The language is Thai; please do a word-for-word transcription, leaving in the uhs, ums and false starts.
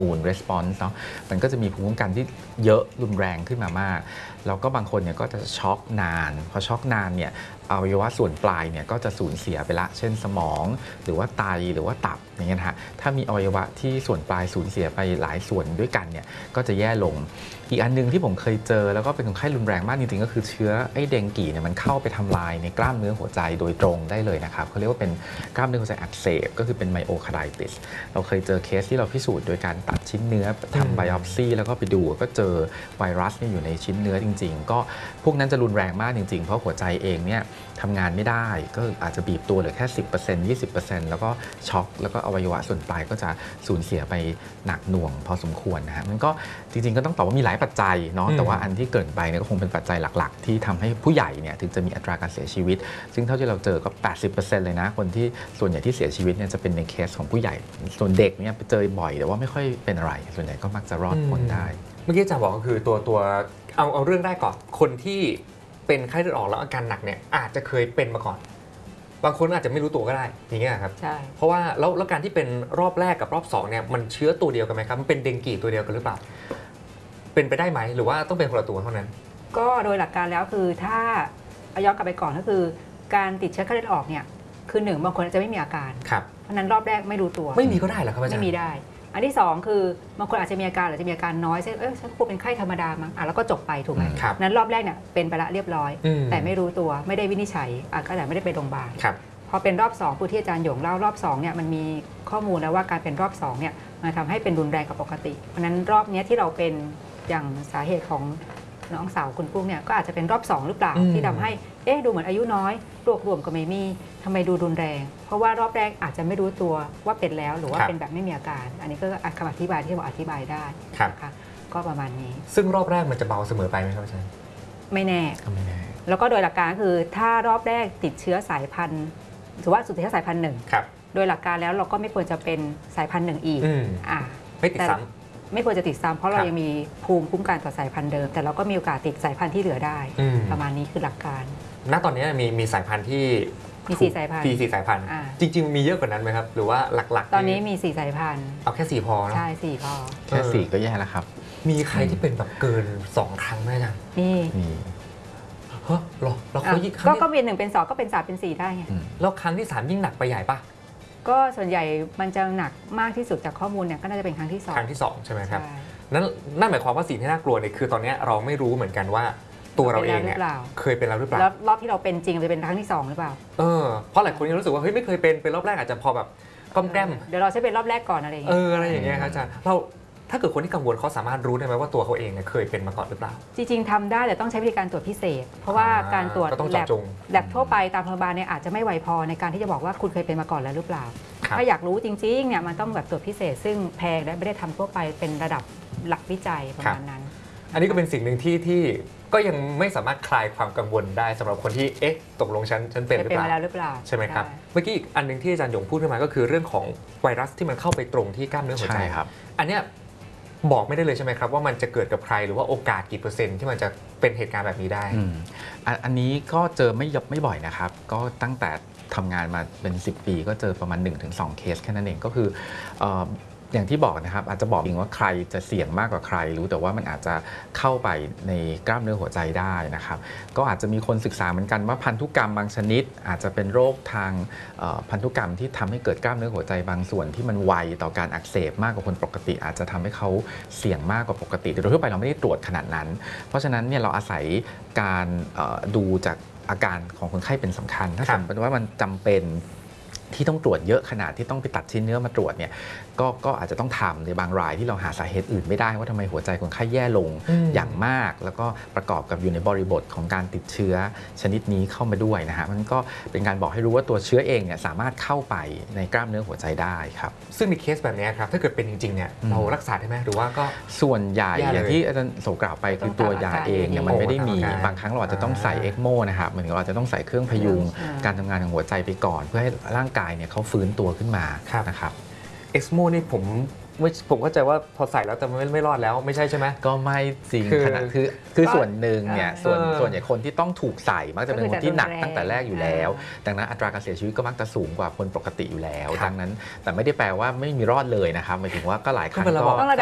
ภูมิ response เนาะมันก็จะมีภูมิคุ้มกันที่เยอะรุนแรงขึ้นมามากแล้วก็บางคนเนี่ยก็จะช็อกนานพอช็อกนานเนี่ยอวัยวะส่วนปลายเนี่ยก็จะสูญเสียไปละเช่นสมองหรือว่าไตหรือว่าตับอย่างเงี้ยนะฮะถ้ามีอวัยวะที่ส่วนปลายสูญเสียไปหลายส่วนด้วยกันเนี่ยก็จะแย่ลงอีกอันนึงที่ผมเคยเจอแล้วก็เป็นคนไข้รุนแรงมากจริงๆก็คือเชื้อไอ้เดงกีเนี่ยมันเข้าไปทำลายในกล้ามเนื้อหัวใจโดยตรงได้เลยนะครับเขาเรียกว่าเป็นกล้ามเนื้อหัวใจอักเสบก็คือเป็นไมโอคาร์ไดติสเราเคยเจอเคสที่เราพิสูจน์โดยการตัดชิ้นเนื้อทำไบออปซีแล้วก็ไปดูก็เจอไวรัสอยู่ในชิ้นเนื้อจริงๆก็พวกนั้นจะรุนแรงมากจริงๆเพราะหัวใจเองเนี่ยทำงานไม่ได้ก็อาจจะบีบตัวเหลือแค่ สิบเปอร์เซ็นต์ ยี่สิบเปอร์เซ็นต์ แล้วก็ช็อกแล้วก็อวัยวะส่วนปลายก็จะสูญเสียไปหนักหน่วงพอสมควรนะฮะมันก็จริงๆก็ต้องตอบว่ามีหลายปัจจัยเนาะแต่ว่าอันที่เกิดไปเนี่ยก็คงเป็นปัจจัยหลักๆที่ทำให้ผู้ใหญ่เนี่ยถึงจะมีอัตราการเสียชีวิตซึ่งเท่าที่เราเจอก็ แปดสิบเปอร์เซ็นต์ เลยนะคนที่ส่วนใหญ่ที่เสียชีวิตเนี่ยจะเป็นในเคสของผู้ใหญ่ส่วนเด็กเนี่ยไปเจอบ่อยแต่ว่าไม่ค่อยเป็นอะไรส่วนใหญ่ก็มักจะรอดพ้นได้เมื่อกี้อาจารย์บอกก็คือตัวตัวเอาเอาเรื่องแรกก่อนคนที่เป็นไข้เลือดออกแล้วอาการหนักเนี่ยอาจจะเคยเป็นมาก่อนบางคนอาจจะไม่รู้ตัวก็ได้อย่างเงี้ยครับใช่เพราะว่าแล้วแล้วการที่เป็นรอบแรกกับรอบสองเนี่ยมันเชื้อตัวเดียวกันไหมครับมันเป็นเดงกีตัวเดียวกันหรือเปล่าเป็นไปได้ไหมหรือว่าต้องเป็นคนละตัวเท่านั้นก็โดยหลักการแล้วคือถ้าย้อนกลับไปก่อนก็คือการติดเชื้อไข้เลือดออกเนี่ยคือหนึ่งบางคนอาจจะไม่มีอาการเพราะนั้นรอบแรกไม่รู้ตัวไม่มีก็ได้เหรอครับอาจารย์ไม่มีได้อันที่สองคือบางคนอาจจะมีอาการหรือจะมีอาการน้อยเช่นเออฉันคงเป็นไข้ธรรมดามั้งอ่ะแล้วก็จบไปถูกไหมนั้นรอบแรกเนี่ยเป็นไปละเรียบร้อยแต่ไม่รู้ตัวไม่ได้วินิจฉัยอ่ะก็แต่ไม่ได้ไปโรงพยาบาลพอเป็นรอบสองผู้ที่อาจารย์หยงเล่ารอบสองเนี่ยมันมีข้อมูลแล้วว่าการเป็นรอบสองเนี่ยมันทำให้เป็นรุนแรงกว่าปกติเพราะนั้นรอบนี้ที่เราเป็นอย่างสาเหตุของน้องสาวคุณกุ้งเนี่ยก็อาจจะเป็นรอบสองหรือเปล่าที่ทำให้เอ๊ะดูเหมือนอายุน้อยรวบรวมก็ไม่มีทำไมดูรุนแรงเพราะว่ารอบแรกอาจจะไม่รู้ตัวว่าเป็นแล้วหรือว่าเป็นแบบไม่มีอาการอันนี้ก็คำอธิบายที่บอกอธิบายได้นะคะก็ประมาณนี้ซึ่งรอบแรกมันจะเบาเสมอไปไหมครับอาจารย์ไม่แน่ไม่แน่แล้วก็โดยหลักการคือถ้ารอบแรกติดเชื้อสายพันธุ์ถือว่าสุดท้ายสายพันธุ์หนึ่งโดยหลักการแล้วเราก็ไม่ควรจะเป็นสายพันธุ์หนึ่งอีกอ่าไม่ติดซ้ำไม่ควรจะติดซ้ำเพราะเรายังมีภูมิคุ้มกันต่อสายพันธุ์เดิมแต่เราก็มีโอกาสติดสายพันธุ์ที่เหลือได้ประมาณนี้คือหลักการณตอนนี้มีมีสายพันธุ์ที่มีสี่สายพันธุ์มีสี่สายพันธุ์จริงๆมีเยอะกว่านั้นไหมครับหรือว่าหลักๆตอนนี้มีสี่สายพันธุ์เอาแค่สี่พอใช่สี่พอแค่สี่ก็แย่แล้วครับมีใครที่เป็นแบบเกินสองครั้งไหมอาจารย์มีมีเฮ้ยหรอแล้วเขายิ่งก็ก็เป็นหนึ่งเป็นสองก็เป็นสามเป็นสี่ได้ไงแล้วครั้งที่สามยิ่งหนักไปใหญ่ปะก็ส่วนใหญ่มันจะหนักมากที่สุดจากข้อมูลเนี่ยก็น่าจะเป็นครั้งที่สองครั้งที่สองใช่ไหมครับนั่นนั่นหมายความว่าสิ่งที่น่ากลัวเนี่ยคือตอนนี้เราไม่รู้เหมือนกันว่าตัวเราเองเนี่ยเคยเป็นแล้วหรือเปล่าแล้วรอบที่เราเป็นจริงเลยเป็นครั้งที่สองหรือเปล่าเออเพราะหลายคนยังรู้สึกว่าเฮ้ยไม่เคยเป็นเป็นรอบแรกอาจจะพอแบบก้มแก้มเดี๋ยวเราใช้เป็นรอบแรกก่อนอะไรอย่างเงี้ยเอออะไรอย่างเงี้ยครับอาจารย์เราถ้าเกิดคนที่กังวลเขาสามารถรู้ได้ไหมว่าตัวเขาเองเนี่ยเคยเป็นมาก่อนหรือเปล่าจริงๆทำได้แต่ต้องใช้วิธีการตรวจพิเศษเพราะว่าการตรวจแลบแลบทั่วไปตามโรงพยาบาลเนี่ยอาจจะไม่ไวพอในการที่จะบอกว่าคุณเคยเป็นมาก่อนแล้วหรือเปล่าถ้าอยากรู้จริงๆเนี่ยมันต้องแบบตรวจพิเศษซึ่งแพงและไม่ได้ทำทั่วไปเป็นระดับหลักวิจัยประมาณนั้นอันนี้ก็เป็นสิ่งหนึ่งที่ที่ก็ยังไม่สามารถคลายความกังวลได้สำหรับคนที่เอ๊ะตกลงฉันฉันเป็นหรือเปล่าใช่ไหมครับเมื่อกี้อีกอันนึงที่อาจารย์หยงพูดขึ้นมาก็คือเรื่องของไวรัสที่มันเข้าไปตรงที่กล้ามเนื้อหัวใจครับอันเนี้ยบอกไม่ได้เลยใช่ไหมครับว่ามันจะเกิดกับใครหรือว่าโอกาสกี่เปอร์เซ็นต์ที่มันจะเป็นเหตุการณ์แบบนี้ได้อันนี้ก็เจอไม่ยบไม่บ่อยนะครับก็ตั้งแต่ทำงานมาเป็นสิบปีก็เจอประมาณ หนึ่งถึงสอง เคสแค่นั้นเองก็คืออย่างที่บอกนะครับอาจจะบอกเองว่าใครจะเสี่ยงมากกว่าใครรู้แต่ว่ามันอาจจะเข้าไปในกล้ามเนื้อหัวใจได้นะครับก็อาจจะมีคนศึกษาเหมือนกันว่าพันธุกรรมบางชนิดอาจจะเป็นโรคทางพันธุกรรมที่ทำให้เกิดกล้ามเนื้อหัวใจบางส่วนที่มันไวต่อการอักเสบมากกว่าคนปกติอาจจะทำให้เขาเสี่ยงมากกว่าปกติแต่โดยทั่วไปเราไม่ได้ตรวจขนาดนั้นเพราะฉะนั้นเนี่ยเราอาศัยการดูจากอาการของคนไข้เป็นสำคัญถ้าสมมติว่ามันจำเป็นที่ต้องตรวจเยอะขนาดที่ต้องไปตัดชิ้นเนื้อมาตรวจเนี่ยก็ก็อาจจะต้องทำในบางรายที่เราหาสาเหตุอื่นไม่ได้ว่าทำไมหัวใจคนไข้แย่ลงอย่างมากแล้วก็ประกอบกับอยู่ในบริบทของการติดเชื้อชนิดนี้เข้ามาด้วยนะฮะมันก็เป็นการบอกให้รู้ว่าตัวเชื้อเองเนี่ยสามารถเข้าไปในกล้ามเนื้อหัวใจได้ครับซึ่งในเคสแบบนี้ครับถ้าเกิดเป็นจริงๆเนี่ยเรารักษาได้ไหมหรือว่าก็ส่วนใหญ่อย่างที่อาจารย์โสกล่าวไปคือตัวยาเองเนี่ยมันไม่ได้มีบางครั้งเราอาจจะต้องใส่เอ็กโมนะครับเหมือนกับเราจะต้องใส่เครื่องพยุงการทำงานของหัวใจไปก่อนเพื่อให้ร่างกายเนี่ยเขาฟื้นตัวขึ้นมานะครับเอ็กโมนี่ผมผมเข้าใจว่าพอใส่แล้วแต่ไม่ไม่รอดแล้วไม่ใช่ใช่ไหมก็ไม่จริงคือขนาดคือคือส่วนหนึ่งเนี่ยเออส่วนเออส่วนใหญ่คนที่ต้องถูกใส่มักจะเป็นคนที่หนักก็คือจะรุนแรงตั้งแต่แรกอยู่แล้ว ดังนั้นอัตราการเสียชีวิตก็มักจะสูงกว่าคนปกติอยู่แล้วครับดังนั้นแต่ไม่ได้แปลว่าไม่มีรอดเลยนะครับหมายถึงว่าก็หลายครั้งก็เป็นระบก็บ